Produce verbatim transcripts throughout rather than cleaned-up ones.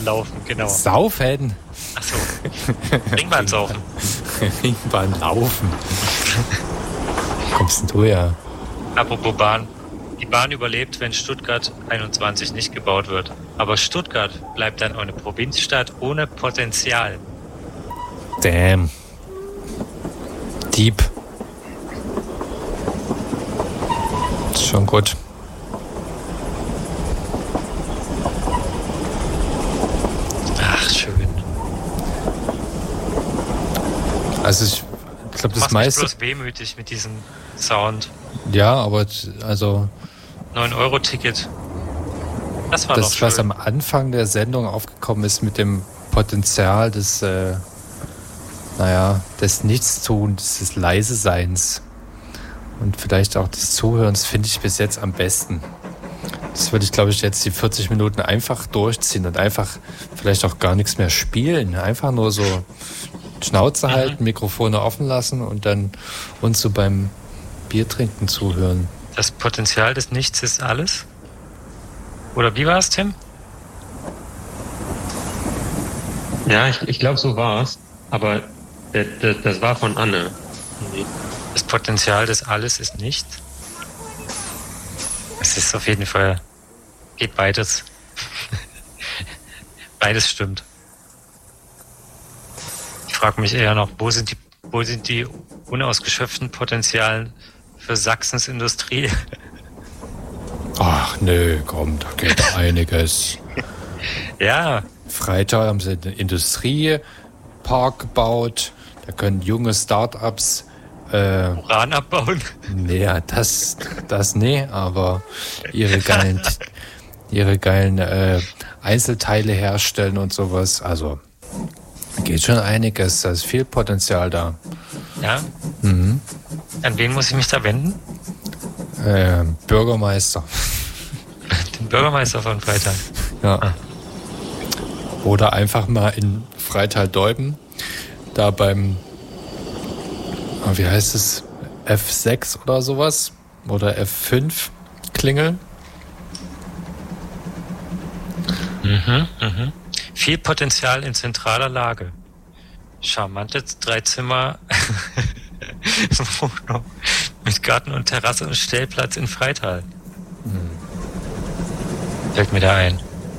laufen, genau. Saufen? Achso. Ringbahn saufen. Ringbahn laufen. Kommst denn du her? Apropos Bahn. Die Bahn überlebt, wenn Stuttgart einundzwanzig nicht gebaut wird. Aber Stuttgart bleibt dann eine Provinzstadt ohne Potenzial. Damn. Deep. Ist schon gut. Ach, schön. Also ich glaube, das Machst meiste... mich bloß wehmütig mit diesem Sound. Ja, aber also... neun Euro Ticket. Das war das, doch schön. was am Anfang der Sendung aufgekommen ist mit dem Potenzial des, äh, naja, des Nichtstuns, des Leiseseins und vielleicht auch des Zuhörens, finde ich bis jetzt am besten. Das würde ich, glaube ich, jetzt die vierzig Minuten einfach durchziehen und einfach vielleicht auch gar nichts mehr spielen. Einfach nur so Schnauze Mhm. halten, Mikrofone offen lassen und dann uns so beim Biertrinken zuhören. Das Potenzial des Nichts ist alles? Oder wie war es, Tim? Ja, ich, ich glaube, so war es. Aber das, das, das war von Anne. Das Potenzial des Alles ist nicht. Es ist auf jeden Fall, geht beides. Beides stimmt. Ich frage mich eher noch, wo sind die, wo sind die unausgeschöpften Potenzialen für Sachsens Industrie? Ach nö, komm, da geht einiges. Ja, Freitag haben sie einen Industriepark gebaut. Da können junge Start-ups äh, Uran abbauen. nee, das, das nee, aber ihre geilen, ihre geilen äh, Einzelteile herstellen und sowas. Also geht schon einiges. Da ist viel Potenzial da. Ja. Mhm. An wen muss ich mich da wenden? Äh, Bürgermeister. Den Bürgermeister von Freitag. Ja. Ah. Oder einfach mal in Freital-Deuben, da beim, wie heißt es, F sechs oder sowas, oder F fünf klingeln. Mhm, mhm. Viel Potenzial in zentraler Lage. Charmante Dreizimmer Wohnung mit Garten und Terrasse und Stellplatz in Freital. Hm. Fällt mir da ein.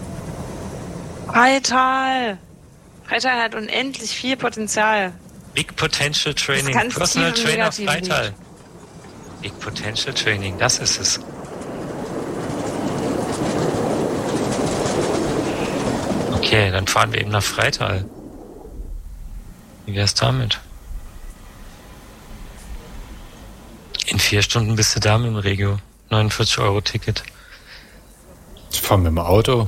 Freital! Freital hat unendlich viel Potenzial. Big Potential Training, ganz Personal tief im Trainer Negativen Freital. Big Potential Training, das ist es. Okay, dann fahren wir eben nach Freital. Wie wär's damit? In vier Stunden bist du da mit dem Regio. neunundvierzig Euro Ticket. Ich fahre mit dem Auto.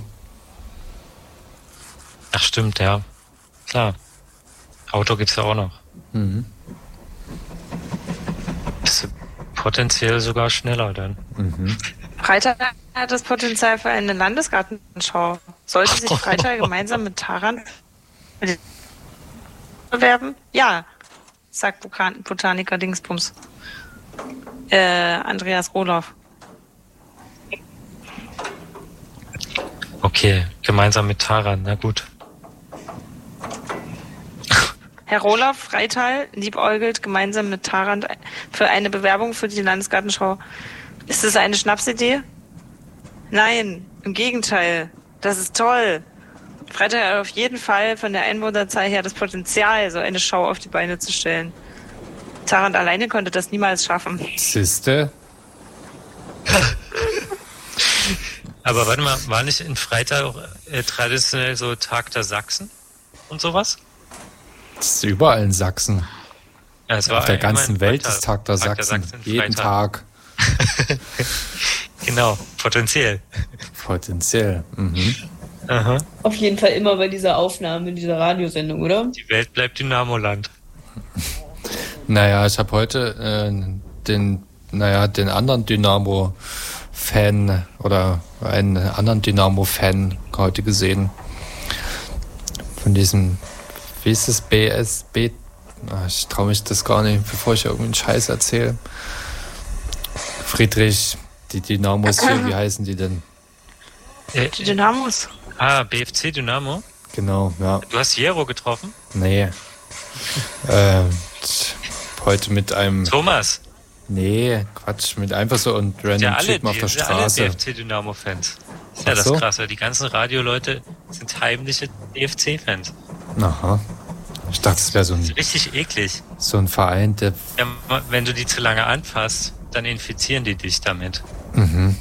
Ach stimmt, ja. Klar. Auto gibt's ja auch noch. Mhm. Bist du potenziell sogar schneller dann. Mhm. Freital hat das Potenzial für eine Landesgartenschau. Sollte sich Freital gemeinsam mit Taran bewerben? Ja, sagt Botan- Botaniker Dingsbums. Äh, Andreas Rohloff. Okay, gemeinsam mit Taran, na gut. Herr Rohloff, Freital, liebäugelt gemeinsam mit Taran für eine Bewerbung für die Landesgartenschau. Ist das eine Schnapsidee? Nein, im Gegenteil. Das ist toll. Freital hat auf jeden Fall von der Einwohnerzahl her das Potenzial, so eine Schau auf die Beine zu stellen. Taran alleine konnte das niemals schaffen. Siehste? Aber warte mal, war nicht in Freital auch äh, traditionell so Tag der Sachsen und sowas? Das ist überall in Sachsen. Ja, es war Auf der immer in ganzen Welt Freital. ist Tag der Tag der Sachsen. Sachsen in Jeden Freital. Tag. Genau, potenziell. Potenziell. Mhm. Aha. Auf jeden Fall immer bei dieser Aufnahme, dieser Radiosendung, oder? Die Welt bleibt Dynamoland. Naja, ich habe heute äh, den, naja, den anderen Dynamo-Fan oder einen anderen Dynamo-Fan heute gesehen. Von diesem, wie ist das, B S B? Ach, ich traue mich das gar nicht, bevor ich irgendeinen Scheiß erzähle. Friedrich, die Dynamos hier, wie heißen die denn? Äh, Die Dynamos. Ah, B F C Dynamo? Genau, ja. Du hast Jero getroffen? Nee. ähm, heute mit einem... Thomas? Nee, Quatsch, mit einfach so und random Ja, alle, Typen auf der die, alle Straße. B F C Dynamo-Fans. Das ist ja Ach das so? Krasse. Die ganzen Radio-Leute sind heimliche B F C-Fans. Aha. Ich dachte, es wäre so Das ein, ist richtig eklig. so ein Verein, der... Ja, wenn du die zu lange anfasst, dann infizieren die dich damit. Mhm.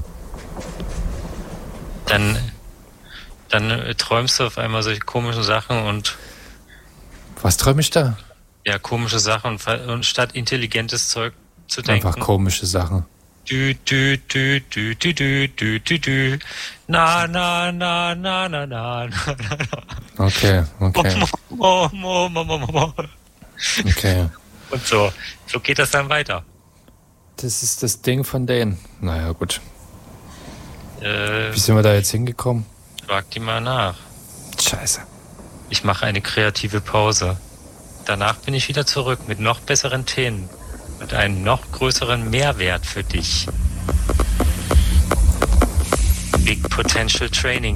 Dann, dann äh, träumst du auf einmal solche komischen Sachen und Was träume ich da? ja, komische Sachen und, ver- und statt intelligentes Zeug zu denken. Einfach komische Sachen. Dü, dü, dü, dü, dü, dü, dü, dü, dü. Na, na, na, na, na, na, na, na, na. Okay, okay, Mo, mo, mo, mo, mo, mo. okay. Und so. So geht das dann weiter. Das ist das Ding von denen. Naja, gut. Äh, Wie sind wir da jetzt hingekommen? frag die mal nach. Scheiße. Ich mache eine kreative Pause. Danach bin ich wieder zurück mit noch besseren Themen. Mit einem noch größeren Mehrwert für dich. Big Potential Training.